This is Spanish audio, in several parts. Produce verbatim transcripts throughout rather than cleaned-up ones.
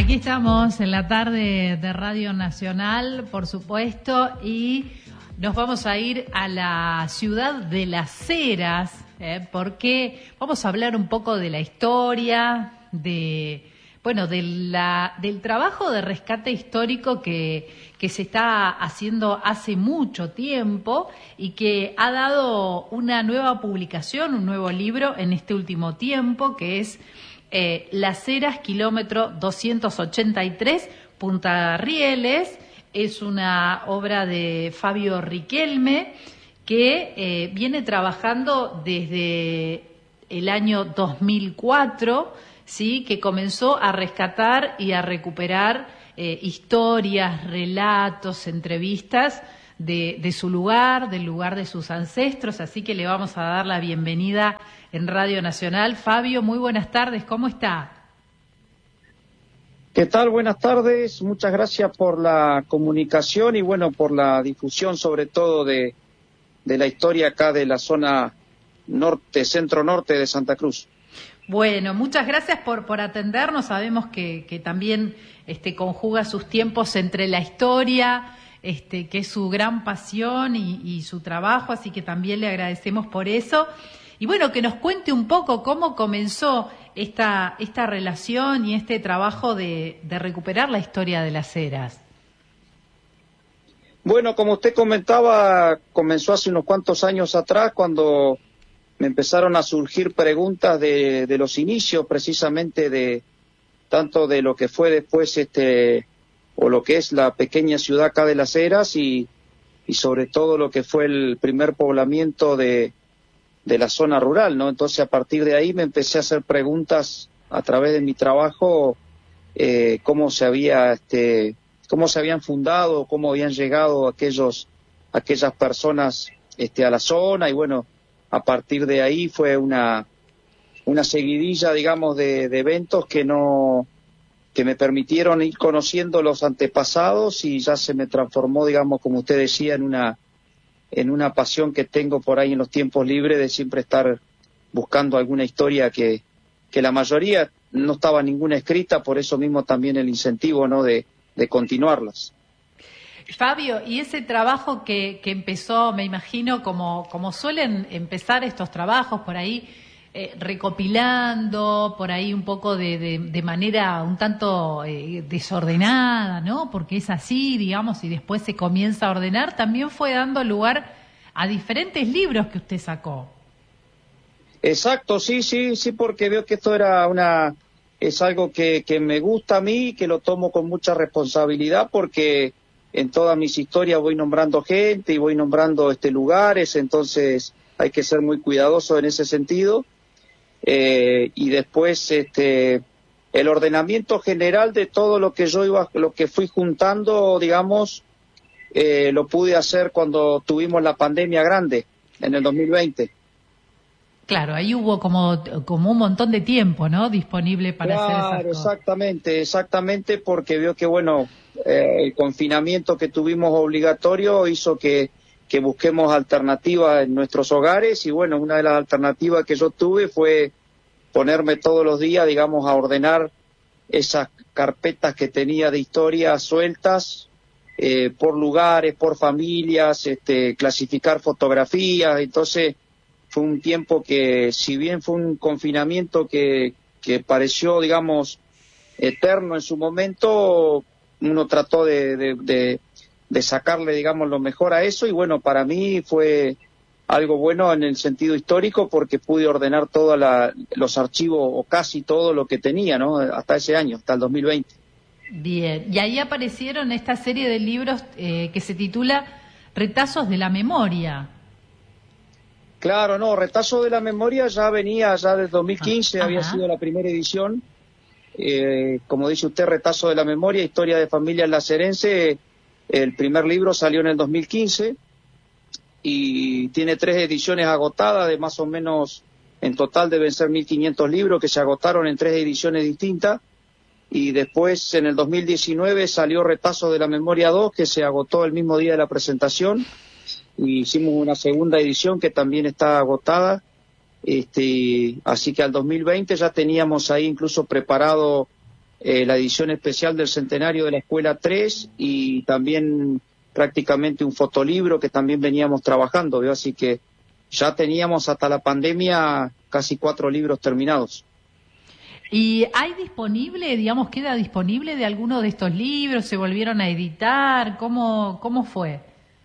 Aquí estamos en la tarde de Radio Nacional, por supuesto, y nos vamos a ir a la ciudad de Las Heras, ¿eh? Porque vamos a hablar un poco de la historia, de bueno, de la, del trabajo de rescate histórico que, que se está haciendo hace mucho tiempo y que ha dado una nueva publicación, un nuevo libro en este último tiempo, que es eh, Las Heras, kilómetro doscientos ochenta y tres, Punta Rieles. Es una obra de Fabio Riquelme que eh, viene trabajando desde el año dos mil cuatro, ¿sí? Que comenzó a rescatar y a recuperar eh, historias, relatos, entrevistas de, de su lugar, del lugar de sus ancestros, así que le vamos a dar la bienvenida en Radio Nacional. Fabio, muy buenas tardes, ¿cómo está? ¿Qué tal? Buenas tardes, muchas gracias por la comunicación y bueno, por la difusión sobre todo de, de la historia acá de la zona norte, centro-norte de Santa Cruz. Bueno, muchas gracias por, por atendernos. Sabemos que, que también este, conjuga sus tiempos entre la historia, este, que es su gran pasión y, y su trabajo, así que también le agradecemos por eso. Y bueno, que nos cuente un poco cómo comenzó esta, esta relación y este trabajo de, de recuperar la historia de Las Heras. Bueno, como usted comentaba, comenzó hace unos cuantos años atrás cuando me empezaron a surgir preguntas de, de los inicios, precisamente de tanto de lo que fue después este o lo que es la pequeña ciudad acá de Las Heras y, y sobre todo lo que fue el primer poblamiento de, de la zona rural, ¿no? Entonces a partir de ahí me empecé a hacer preguntas a través de mi trabajo, eh, cómo se había este cómo se habían fundado, cómo habían llegado aquellos aquellas personas este a la zona y bueno, a partir de ahí fue una una seguidilla, digamos, de, de eventos que no que me permitieron ir conociendo los antepasados y ya se me transformó, digamos, como usted decía, en una en una pasión que tengo por ahí en los tiempos libres de siempre estar buscando alguna historia que que la mayoría no estaba ninguna escrita, por eso mismo también el incentivo, ¿no?, de de continuarlas. Fabio, y ese trabajo que, que empezó, me imagino, como, como suelen empezar estos trabajos por ahí, eh, recopilando, por ahí un poco de, de, de manera un tanto eh, desordenada, ¿no? Porque es así, digamos, y después se comienza a ordenar, también fue dando lugar a diferentes libros que usted sacó. Exacto, sí, sí, sí, porque veo que esto era una, es algo que, que me gusta a mí, que lo tomo con mucha responsabilidad porque en todas mis historias voy nombrando gente y voy nombrando este lugares, entonces hay que ser muy cuidadoso en ese sentido. Eh, y después este el ordenamiento general de todo lo que yo iba, lo que fui juntando, digamos, eh, lo pude hacer cuando tuvimos la pandemia grande, en el dos mil veinte. Claro, ahí hubo como, como un montón de tiempo, ¿no?, disponible para claro, hacer esas cosas. Exactamente, exactamente, porque veo que, bueno, eh, el confinamiento que tuvimos obligatorio hizo que, que busquemos alternativas en nuestros hogares y, bueno, una de las alternativas que yo tuve fue ponerme todos los días, digamos, a ordenar esas carpetas que tenía de historias sueltas, eh, por lugares, por familias, este, clasificar fotografías, entonces fue un tiempo que, si bien fue un confinamiento que, que pareció, digamos, eterno en su momento, uno trató de, de, de, de sacarle, digamos, lo mejor a eso y bueno, para mí fue algo bueno en el sentido histórico porque pude ordenar todos los archivos o casi todo lo que tenía, ¿no?, hasta ese año, hasta el dos mil veinte. Bien, y ahí aparecieron esta serie de libros eh, que se titula Retazos de la Memoria. Claro, no, Retazo de la Memoria ya venía, ya desde dos mil quince, ah, había ajá. sido la primera edición. Eh, como dice usted, Retazo de la Memoria, Historia de Familias Lacerense, el primer libro salió en el dos mil quince y tiene tres ediciones agotadas de más o menos, en total deben ser mil quinientos libros que se agotaron en tres ediciones distintas y después en el dos mil diecinueve salió Retazo de la Memoria dos que se agotó el mismo día de la presentación. Y hicimos una segunda edición que también está agotada, este, así que al dos mil veinte ya teníamos ahí incluso preparado eh, la edición especial del centenario de la Escuela tres y también prácticamente un fotolibro que también veníamos trabajando, ¿vio? Así que ya teníamos hasta la pandemia casi cuatro libros terminados. ¿Y hay disponible, digamos, queda disponible de alguno de estos libros? ¿Se volvieron a editar? ¿Cómo, cómo fue?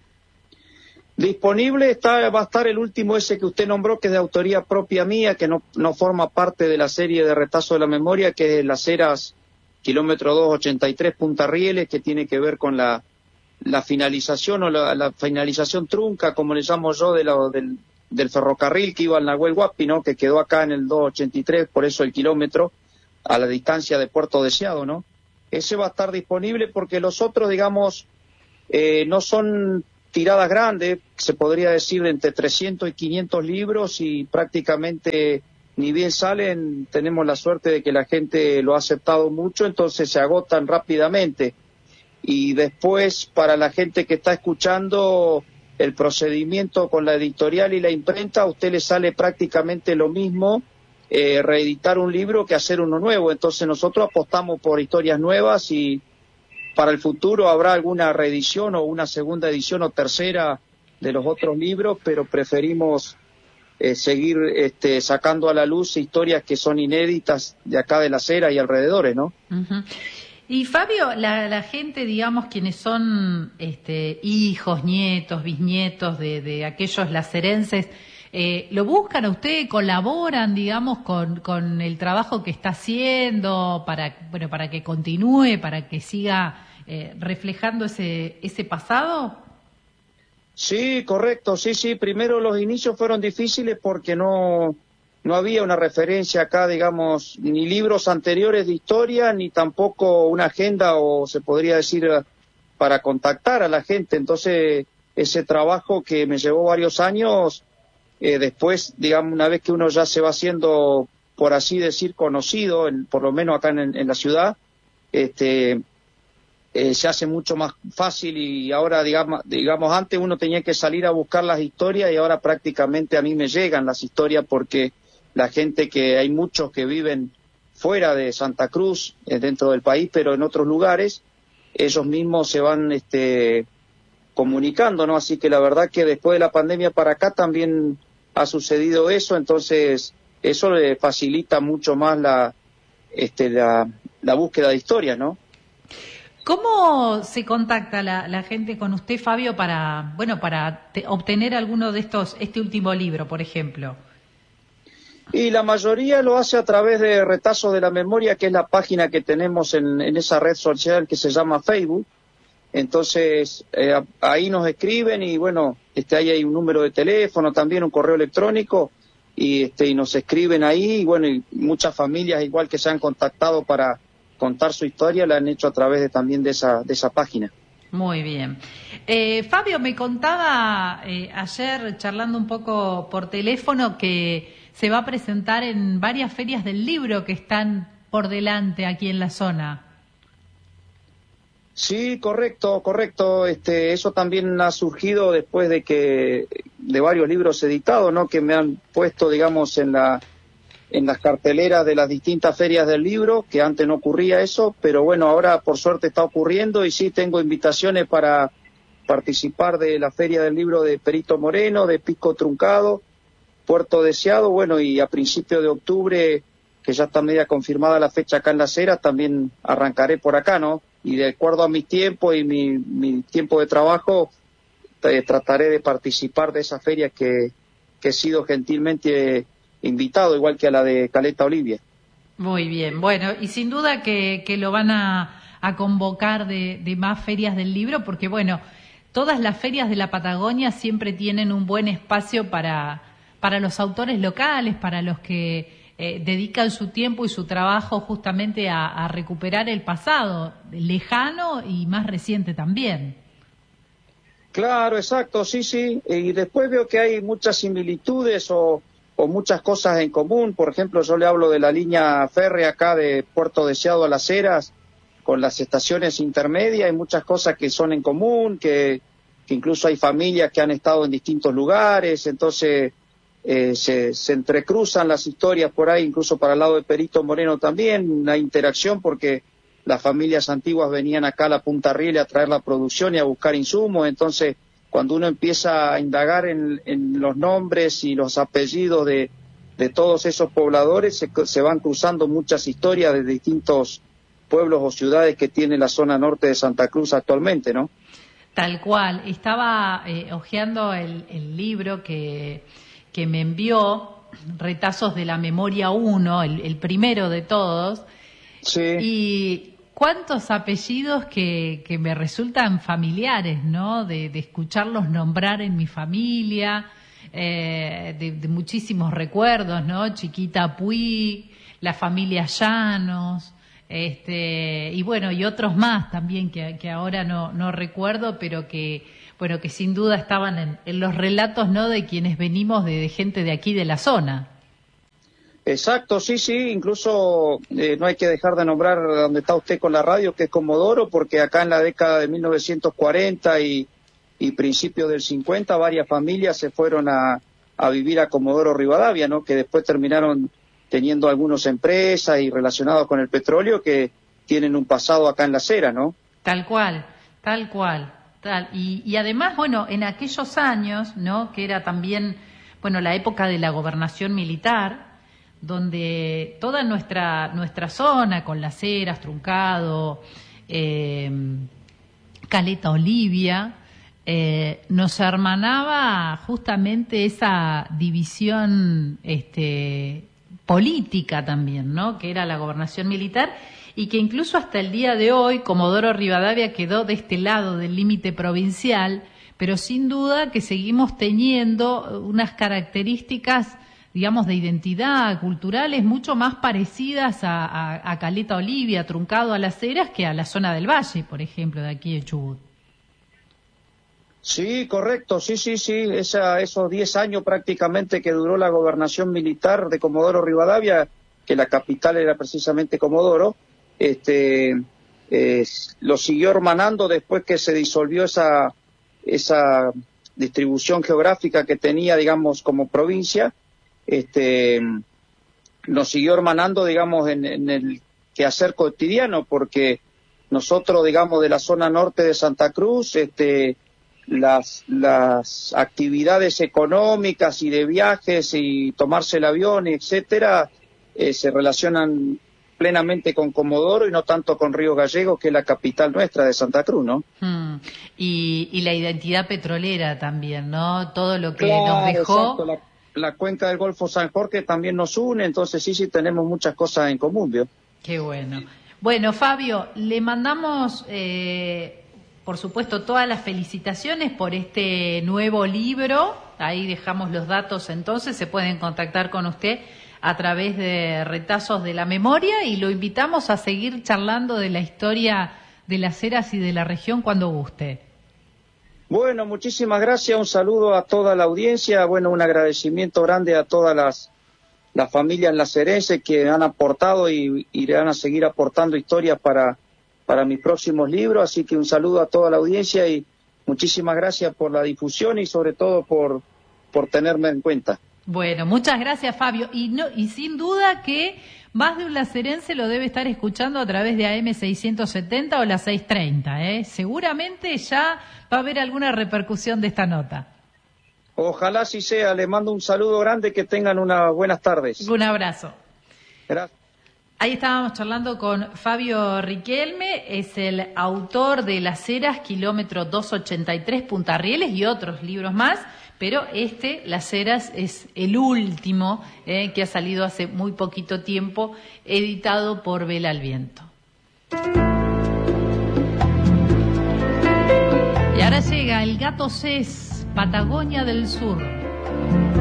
Disponible está, va a estar el último ese que usted nombró, que es de autoría propia mía, que no, no forma parte de la serie de Retazo de la Memoria, que es Las Heras, kilómetro dos ochenta y tres, Punta Rieles, que tiene que ver con la, la finalización o la, la finalización trunca, como le llamo yo, de la, del, del ferrocarril que iba al Nahuel Huapi, ¿no? Que quedó acá en el dos ochenta y tres, por eso el kilómetro, a la distancia de Puerto Deseado, ¿no? Ese va a estar disponible porque los otros, digamos, eh, no son tiradas grandes, se podría decir entre trescientos y quinientos libros, y prácticamente ni bien salen, tenemos la suerte de que la gente lo ha aceptado mucho, entonces se agotan rápidamente. Y después, para la gente que está escuchando, el procedimiento con la editorial y la imprenta, a usted le sale prácticamente lo mismo eh, reeditar un libro que hacer uno nuevo. Entonces nosotros apostamos por historias nuevas y para el futuro habrá alguna reedición o una segunda edición o tercera de los otros libros, pero preferimos eh, seguir este, sacando a la luz historias que son inéditas de acá de la Cera y alrededores, ¿no? Uh-huh. Y Fabio, la, la gente, digamos, quienes son este, hijos, nietos, bisnietos de, de aquellos lacerenses, eh, ¿lo buscan a usted? ¿Colaboran, digamos, con, con el trabajo que está haciendo para, bueno, para que continúe, para que siga eh, reflejando ese, ese pasado? Sí, correcto, sí, sí. Primero los inicios fueron difíciles porque no... no había una referencia acá, digamos, ni libros anteriores de historia, ni tampoco una agenda, o se podría decir, para contactar a la gente. Entonces, ese trabajo que me llevó varios años, eh, después, digamos, una vez que uno ya se va haciendo, por así decir, conocido, en, por lo menos acá en, en la ciudad, este, eh, se hace mucho más fácil. Y ahora, digamos, digamos, antes uno tenía que salir a buscar las historias, y ahora prácticamente a mí me llegan las historias porque la gente, que hay muchos que viven fuera de Santa Cruz, eh, dentro del país, pero en otros lugares, ellos mismos se van este, comunicando, ¿no? Así que la verdad que después de la pandemia para acá también ha sucedido eso, entonces eso le facilita mucho más la, este, la, la búsqueda de historias, ¿no? ¿Cómo se contacta la, la gente con usted, Fabio, para, bueno, para te, obtener alguno de estos, este último libro, por ejemplo? Y la mayoría lo hace a través de Retazos de la Memoria, que es la página que tenemos en, en esa red social que se llama Facebook. Entonces, eh, ahí nos escriben y bueno, este, ahí hay un número de teléfono, también un correo electrónico, y, este, y nos escriben ahí, y bueno, y muchas familias igual que se han contactado para contar su historia, la han hecho a través de, también de esa, de esa página. Muy bien. Eh, Fabio, me contaba eh, ayer, charlando un poco por teléfono, que se va a presentar en varias ferias del libro que están por delante aquí en la zona. Sí, correcto, correcto. Este, eso también ha surgido después de que de varios libros editados, ¿no? Que me han puesto, digamos, en la en las carteleras de las distintas ferias del libro, que antes no ocurría eso, pero bueno, ahora por suerte está ocurriendo, y sí tengo invitaciones para participar de la Feria del Libro de Perito Moreno, de Pico Truncado, Puerto Deseado, bueno, y a principios de octubre, que ya está media confirmada la fecha acá en Las Heras, también arrancaré por acá, ¿no? Y de acuerdo a mis tiempos y mi, mi tiempo de trabajo, eh, trataré de participar de esas ferias que, que he sido gentilmente invitado, igual que a la de Caleta Olivia. Muy bien, bueno, y sin duda que, que lo van a, a convocar de, de más ferias del libro, porque bueno, todas las ferias de la Patagonia siempre tienen un buen espacio para, para los autores locales, para los que eh, dedican su tiempo y su trabajo justamente a, a recuperar el pasado, lejano y más reciente también. Claro, exacto, sí, sí, y después veo que hay muchas similitudes o o muchas cosas en común. Por ejemplo, yo le hablo de la línea férrea acá de Puerto Deseado a Las Heras, con las estaciones intermedias, hay muchas cosas que son en común, que, que incluso hay familias que han estado en distintos lugares, entonces eh, se, se entrecruzan las historias por ahí, incluso para el lado de Perito Moreno también, una interacción porque las familias antiguas venían acá a la Punta Riel a traer la producción y a buscar insumos, entonces cuando uno empieza a indagar en, en los nombres y los apellidos de, de todos esos pobladores, se, se van cruzando muchas historias de distintos pueblos o ciudades que tiene la zona norte de Santa Cruz actualmente, ¿no? Tal cual. Estaba eh, hojeando el, el libro que, que me envió, Retazos de la Memoria uno, el, el primero de todos. Sí. Y cuántos apellidos que, que me resultan familiares, ¿no? De, de escucharlos nombrar en mi familia, eh, de, de muchísimos recuerdos, ¿no? Chiquita Puig, la familia Llanos, este, y bueno, y otros más también que, que ahora no, no recuerdo, pero que, bueno, que sin duda estaban en, en los relatos, ¿no? De quienes venimos de, de gente de aquí de la zona. Exacto, sí, sí, incluso eh, no hay que dejar de nombrar donde está usted con la radio, que es Comodoro, porque acá en la década de mil novecientos cuarenta y, y principios del cincuenta, varias familias se fueron a, a vivir a Comodoro Rivadavia, ¿no? Que después terminaron teniendo algunas empresas y relacionados con el petróleo que tienen un pasado acá en la acera, ¿no? Tal cual, tal cual, tal. Y, y además, bueno, en aquellos años, ¿no? Que era también, bueno, la época de la gobernación militar, donde toda nuestra nuestra zona, con Las Heras, Truncado, eh, Caleta Olivia, eh, nos hermanaba justamente esa división este, política también, ¿no? Que era la gobernación militar y que incluso hasta el día de hoy Comodoro Rivadavia quedó de este lado del límite provincial, pero sin duda que seguimos teniendo unas características, digamos, de identidad culturales mucho más parecidas a, a, a Caleta Olivia, Truncado, a Las Heras, que a la zona del Valle, por ejemplo, de aquí de Chubut. Sí, correcto, sí, sí, sí, Esa, esos diez años prácticamente que duró la gobernación militar de Comodoro Rivadavia, que la capital era precisamente Comodoro, este, eh, lo siguió hermanando después que se disolvió esa, esa distribución geográfica que tenía, digamos, como provincia. Este, nos siguió hermanando, digamos, en, en el quehacer cotidiano, porque nosotros, digamos, de la zona norte de Santa Cruz, este, las, las actividades económicas y de viajes y tomarse el avión, etcétera, eh, se relacionan plenamente con Comodoro y no tanto con Río Gallegos, que es la capital nuestra de Santa Cruz, ¿no? Hmm. Y, y la identidad petrolera también, ¿no? Todo lo que claro, nos dejó. Exacto, la, la cuenca del Golfo San Jorge también nos une, entonces sí, sí tenemos muchas cosas en común, ¿vio? Qué bueno. Bueno, Fabio, le mandamos, eh, por supuesto, todas las felicitaciones por este nuevo libro. Ahí dejamos los datos, entonces se pueden contactar con usted a través de Retazos de la Memoria y lo invitamos a seguir charlando de la historia de Las Heras y de la región cuando guste. Bueno, muchísimas gracias, un saludo a toda la audiencia, bueno, un agradecimiento grande a todas las, las familias lacerenses que han aportado y, y van a seguir aportando historias para, para mis próximos libros, así que un saludo a toda la audiencia y muchísimas gracias por la difusión y sobre todo por, por tenerme en cuenta. Bueno, muchas gracias, Fabio. Y no, y sin duda que más de un lacerense lo debe estar escuchando a través de A M seiscientos setenta o la seiscientos treinta, ¿eh? Seguramente ya va a haber alguna repercusión de esta nota. Ojalá así sea. Le mando un saludo grande, que tengan unas buenas tardes. Un abrazo. Gracias. Ahí estábamos charlando con Fabio Riquelme, es el autor de Las Heras, kilómetro doscientos ochenta y tres, Punta Rieles y otros libros más, pero este, Las Heras, es el último eh, que ha salido hace muy poquito tiempo, editado por Vela al Viento. Y ahora llega El Gato Cés, Patagonia del Sur.